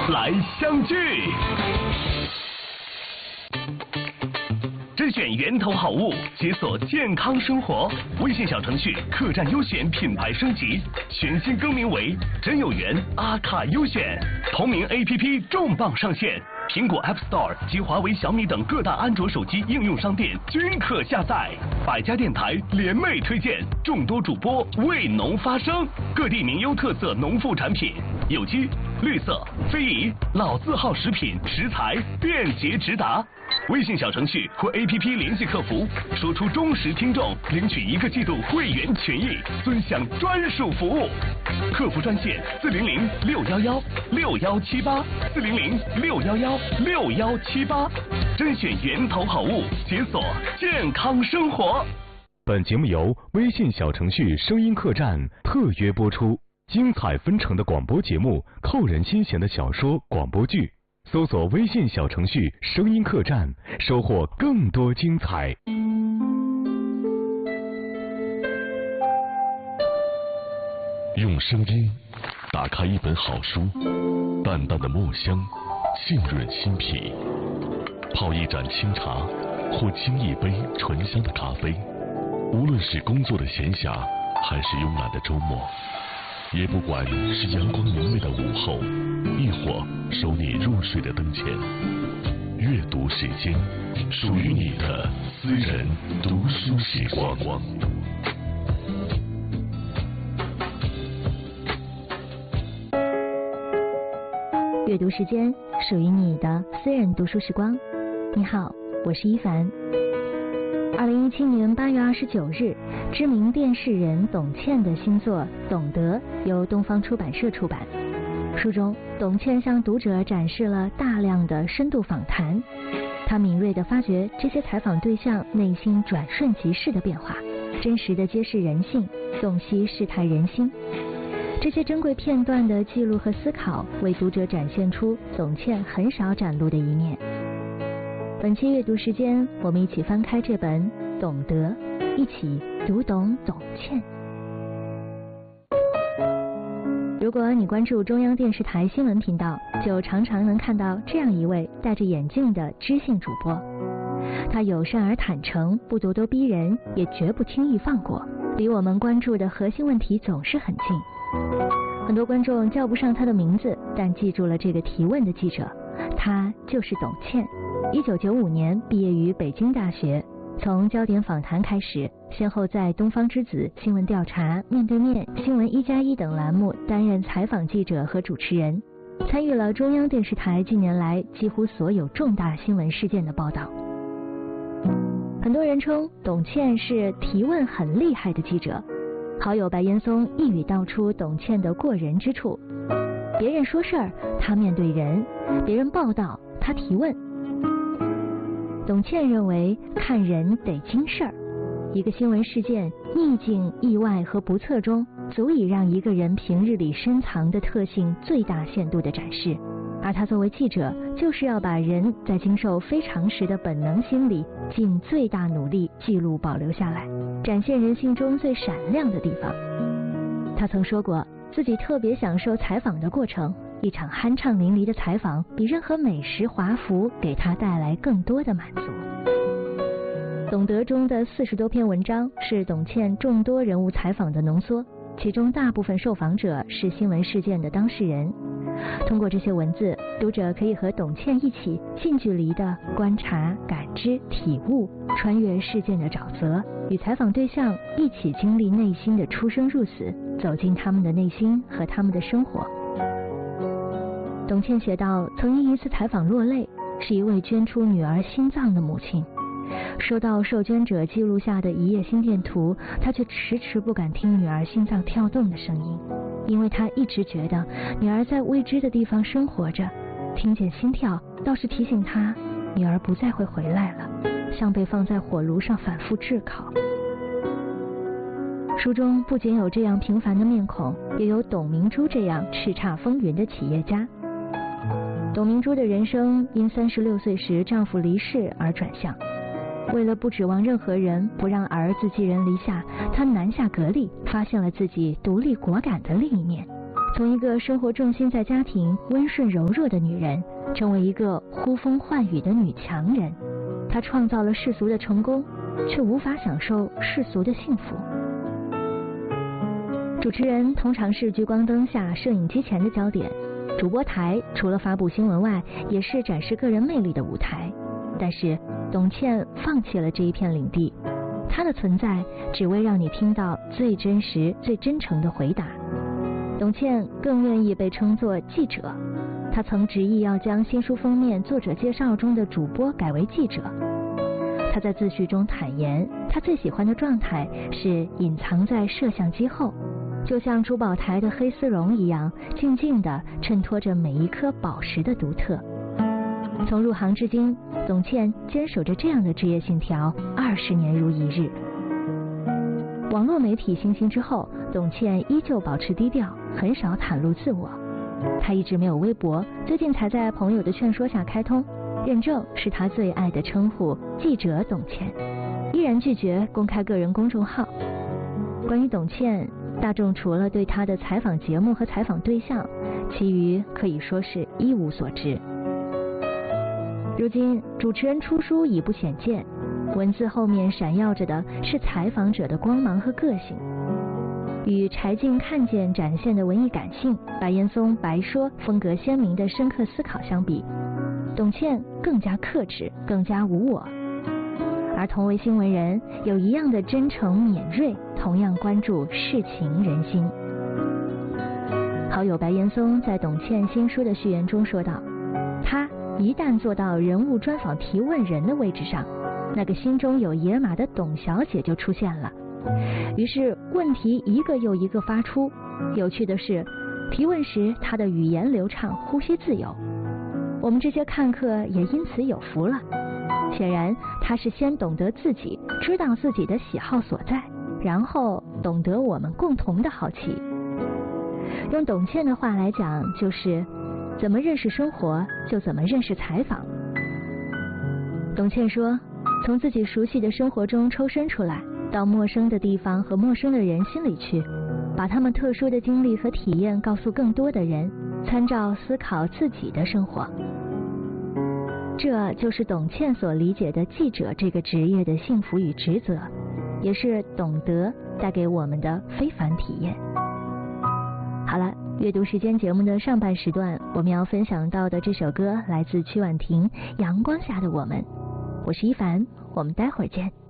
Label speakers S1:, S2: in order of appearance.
S1: 来相聚。甄选源头好物，解锁健康生活。微信小程序客栈优选品牌升级，全新更名为真有缘阿卡优选。同名 APP 重磅上线，苹果 App Store 及华为、小米等各大安卓手机应用商店均可下载。百家电台联袂推荐，众多主播为农发声，各地名优特色农副产品，有机、绿色、非遗、老字号食品食材便捷直达。微信小程序或 APP 联系客服，说出忠实听众，领取1个季度会员权益，尊享专属服务。客服专线400-611611-6178，400-611611-6178，甄选源头好物，解锁健康生活。
S2: 本节目由微信小程序声音客栈特约播出，精彩纷呈的广播节目，扣人心弦的小说广播剧。搜索微信小程序声音客栈，收获更多精彩。
S3: 用声音打开一本好书，淡淡的墨香浸润心脾，泡一盏清茶或沏一杯醇香的咖啡，无论是工作的闲暇还是慵懒的周末，也不管是阳光明媚的午后，亦或守你入睡的灯前，阅读时间，属于你的私人读书时光。
S4: 阅读时间，属于你的私人读书时光。你好，我是一凡。2017年8月29日，知名电视人董倩的新作《懂得》由东方出版社出版。书中，董倩向读者展示了大量的深度访谈，她敏锐地发掘这些采访对象内心转瞬即逝的变化，真实地揭示人性，洞悉世态人心。这些珍贵片段的记录和思考，为读者展现出董倩很少展露的一面。本期阅读时间，我们一起翻开这本《懂得》，一起读懂董倩。如果你关注中央电视台新闻频道，就常常能看到这样一位戴着眼镜的知性主播。他友善而坦诚，不咄咄逼人，也绝不轻易放过，离我们关注的核心问题总是很近。很多观众叫不上他的名字，但记住了这个提问的记者，他就是董倩。1995年毕业于北京大学，从焦点访谈开始，先后在东方之子、新闻调查、面对面、新闻1+1等栏目担任采访记者和主持人，参与了中央电视台近年来几乎所有重大新闻事件的报道。很多人称董倩是提问很厉害的记者，好友白岩松一语道出董倩的过人之处：别人说事儿，他面对人；别人报道，他提问。董倩认为，看人得经事儿。一个新闻事件，逆境、意外和不测中，足以让一个人平日里深藏的特性最大限度地展示。而他作为记者，就是要把人在经受非常时的本能心理，尽最大努力记录保留下来，展现人性中最闪亮的地方。他曾说过，自己特别享受采访的过程，一场酣畅淋漓的采访，比任何美食华服给他带来更多的满足。懂得中的40多篇文章是董倩众多人物采访的浓缩，其中大部分受访者是新闻事件的当事人。通过这些文字，读者可以和董倩一起近距离地观察、感知、体悟，穿越事件的沼泽，与采访对象一起经历内心的出生入死，走进他们的内心和他们的生活。董倩写道，曾因一次采访落泪，是一位捐出女儿心脏的母亲。收到受捐者记录下的一页心电图，她却迟迟不敢听女儿心脏跳动的声音，因为她一直觉得女儿在未知的地方生活着，听见心跳倒是提醒她女儿不再会回来了，像被放在火炉上反复炙烤。书中不仅有这样平凡的面孔，也有董明珠这样叱咤风云的企业家。董明珠的人生因36岁时丈夫离世而转向，为了不指望任何人，不让儿子寄人篱下，她南下格力，发现了自己独立果敢的另一面， 从一个生活重心在家庭、温顺柔弱的女人，成为一个呼风唤雨的女强人。她创造了世俗的成功，却无法享受世俗的幸福。主持人通常是聚光灯下摄影机前的焦点，主播台除了发布新闻外，也是展示个人魅力的舞台。但是董倩放弃了这一片领地，她的存在只为让你听到最真实、最真诚的回答。董倩更愿意被称作记者，她曾执意要将新书封面作者介绍中的主播改为记者。她在自序中坦言，她最喜欢的状态是隐藏在摄像机后，就像珠宝台的黑丝绒一样，静静地衬托着每一颗宝石的独特。从入行至今，董倩坚守着这样的职业信条，20年如一日。网络媒体兴起之后，董倩依旧保持低调，很少袒露自我。她一直没有微博，最近才在朋友的劝说下开通，认证是她最爱的称呼——记者董倩，依然拒绝公开个人公众号。关于董倩，大众除了对她的采访节目和采访对象，其余可以说是一无所知。如今主持人出书已不鲜见，文字后面闪耀着的是采访者的光芒和个性。与柴静看见展现的文艺感性，白岩松白说风格鲜明的深刻思考相比，董倩更加克制，更加无我。而同为新闻人，有一样的真诚敏锐，同样关注世情人心。好友白岩松在董倩新书的序言中说道，他一旦做到人物专访提问人的位置上，那个心中有野马的董小姐就出现了。于是问题一个又一个发出，有趣的是，提问时她的语言流畅，呼吸自由。我们这些看客也因此有福了。显然，她是先懂得自己，知道自己的喜好所在，然后懂得我们共同的好奇。用董倩的话来讲，就是怎么认识生活，就怎么认识采访。董倩说，从自己熟悉的生活中抽身出来，到陌生的地方和陌生的人心里去，把他们特殊的经历和体验告诉更多的人，参照思考自己的生活。这就是董倩所理解的记者这个职业的幸福与职责，也是懂得带给我们的非凡体验。好了，阅读时间节目的上半时段，我们要分享到的这首歌来自曲婉婷《阳光下的我们》。我是一凡，我们待会儿见。